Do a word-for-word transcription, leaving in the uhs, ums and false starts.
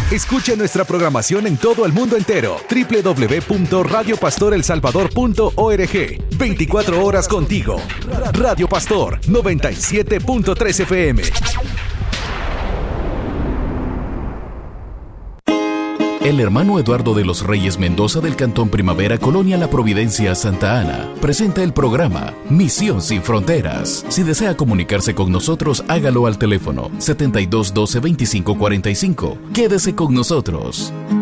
Escucha nuestra programación en todo el mundo entero. doble u doble u doble u punto radio pastor el salvador punto org. veinticuatro horas contigo. Radio Pastor noventa y siete punto tres F M. El hermano Eduardo de los Reyes Mendoza del Cantón Primavera, Colonia La Providencia, Santa Ana, presenta el programa Misión Sin Fronteras. Si desea comunicarse con nosotros, hágalo al teléfono setenta y dos doce veinticinco cuarenta y cinco. Quédese con nosotros.